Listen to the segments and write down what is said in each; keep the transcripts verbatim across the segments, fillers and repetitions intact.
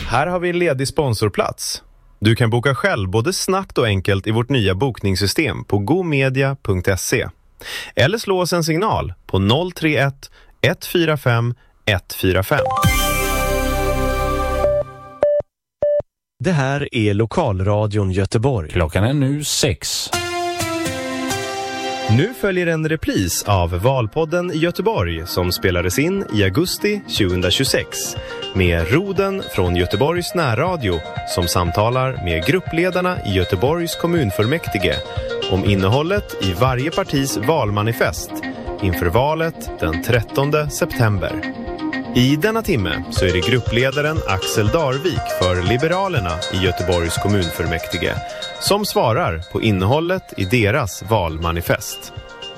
Här har vi en ledig sponsorplats. Du kan boka själv både snabbt och enkelt i vårt nya bokningssystem på gomedia punkt se. Eller slå oss en signal på noll tre ett ett fyra fem ett fyra fem. Det här är Lokalradion Göteborg. Klockan är nu sex. Nu följer en repris av Valpodden Göteborg som spelades in i augusti tjugohundratjugosex med Roden från Göteborgs närradio som samtalar med gruppledarna i Göteborgs kommunfullmäktige om innehållet i varje partis valmanifest inför valet den trettonde september. I denna timme så är det gruppledaren Axel Darvik för Liberalerna i Göteborgs kommunfullmäktige som svarar på innehållet i deras valmanifest.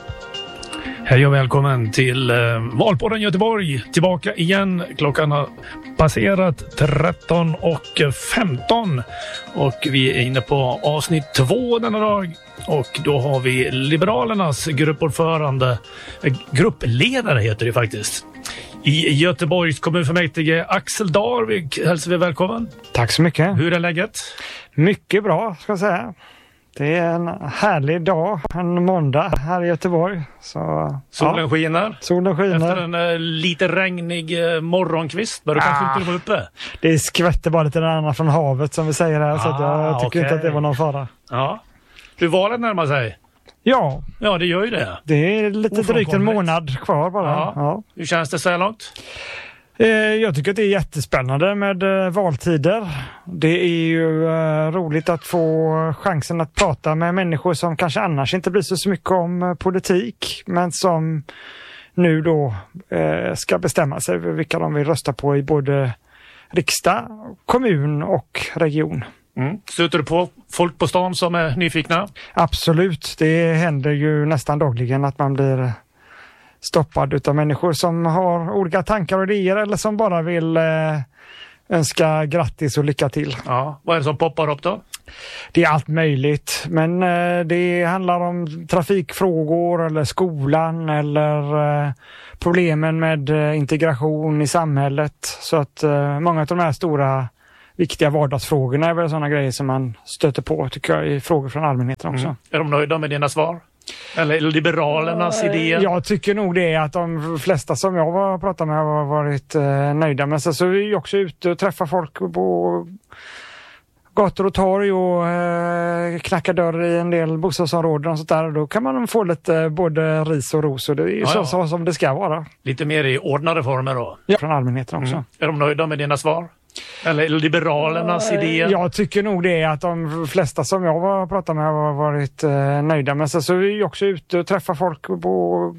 Hej och välkommen till eh, Valpodden Göteborg. Tillbaka igen. Klockan har passerat tretton och femton och vi är inne på avsnitt två denna dag. Och då har vi Liberalernas gruppordförande, eh, gruppledare heter det faktiskt, i Göteborgs kommunfullmäktige, Axel Darvik. Hälsar vi välkommen. Tack så mycket. Hur är läget? Mycket bra ska jag säga. Det är en härlig dag, en måndag här i Göteborg. Så, solen ja. skiner. Solen skiner. Efter en uh, lite regnig uh, morgonkvist. Bör du ah, kanske inte vara uppe? Det skvätter bara lite annan från havet som vi säger här. Ah, så att jag tycker okay. inte att det var någon fara. Ja. Hur valet närmar sig? Ja. Ja, det gör ju det. Det är lite drygt en månad kvar bara. Ja. Ja. Hur känns det så här långt? Jag tycker att det är jättespännande med valtider. Det är ju roligt att få chansen att prata med människor som kanske annars inte bryr sig så mycket om politik, men som nu då ska bestämma sig för vilka de vill rösta på i både riksdag, kommun och region. Mm. Sluter du på folk på stan som är nyfikna? Absolut. Det händer ju nästan dagligen att man blir stoppad utav människor som har olika tankar och idéer eller som bara vill eh, önska grattis och lycka till. Ja, vad är det som poppar upp då? Det är allt möjligt, men eh, det handlar om trafikfrågor eller skolan eller eh, problemen med eh, integration i samhället. Så att eh, många av de här stora viktiga vardagsfrågorna är väl sådana grejer som man stöter på, tycker jag, i frågor från allmänheten också. Mm. Är de nöjda med dina svar? Eller Liberalernas idéer? Jag tycker nog det är att de flesta som jag har pratat med har varit eh, nöjda. Men sen så är vi också ute och träffar folk på gator och torg och eh, knackar dörr i en del bostadsområden och sånt där. Då kan man få lite både ris och ros och det är ju ja, så, ja. så som det ska vara. Lite mer i ordnade former då? Ja, från allmänheten också. Mm. Är de nöjda med dina svar? Eller Liberalernas idéer? Jag tycker nog det är att de flesta som jag har pratat med har varit eh, nöjda. Men sen så är vi också ute och träffar folk på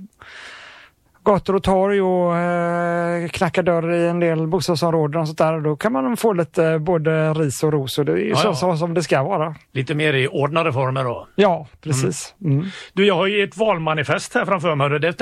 gator och torg och eh, knackar dörr i en del bostadsområden och sånt där. Då kan man få lite både ris och ros och det är ju ja, så, ja. så som det ska vara. Lite mer i ordnade former då? Ja, precis. Mm. Mm. Du, jag har ju ett valmanifest här framför mig. Det